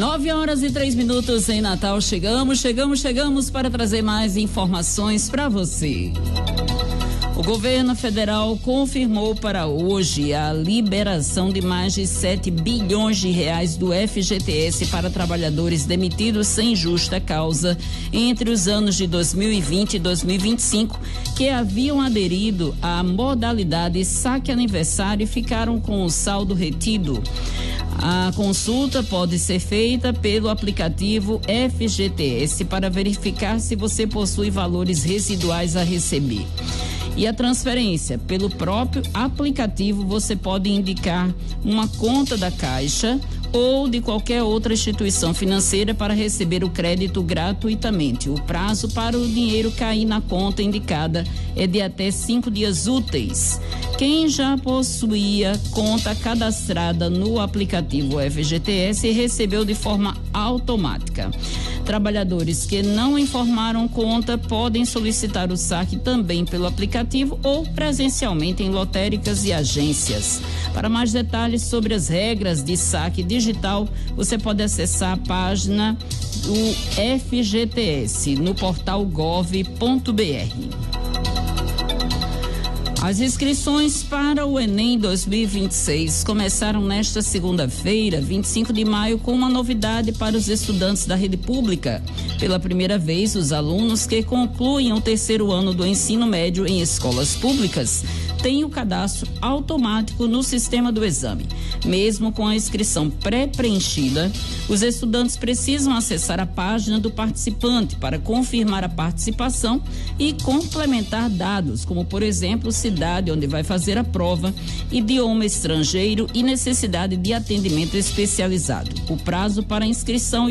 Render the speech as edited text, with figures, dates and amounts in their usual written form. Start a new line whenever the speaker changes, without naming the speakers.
9h03 em Natal. Chegamos para trazer mais informações para você. O governo federal confirmou para hoje a liberação de mais de 7 bilhões de reais do FGTS para trabalhadores demitidos sem justa causa entre os anos de 2020 e 2025, que haviam aderido à modalidade saque aniversário e ficaram com o saldo retido. A consulta pode ser feita pelo aplicativo FGTS para verificar se você possui valores residuais a receber. E a transferência pelo próprio aplicativo, você pode indicar uma conta da Caixa ou de qualquer outra instituição financeira para receber o crédito gratuitamente. O prazo para o dinheiro cair na conta indicada é de até 5 dias úteis. Quem já possuía conta cadastrada no aplicativo FGTS recebeu de forma automática. Trabalhadores que não informaram conta podem solicitar o saque também pelo aplicativo ou presencialmente em lotéricas e agências. Para mais detalhes sobre as regras de saque digital, você pode acessar a página do FGTS no portal gov.br. As inscrições para o Enem 2026 começaram nesta segunda-feira, 25 de maio, com uma novidade para os estudantes da rede pública. Pela primeira vez, os alunos que concluem o terceiro ano do ensino médio em escolas públicas têm o cadastro automático no sistema do exame. Mesmo com a inscrição pré-preenchida, os estudantes precisam acessar a página do participante para confirmar a participação e complementar dados, como, por exemplo, cidade onde vai fazer a prova, idioma estrangeiro e necessidade de atendimento especializado. O prazo para inscrição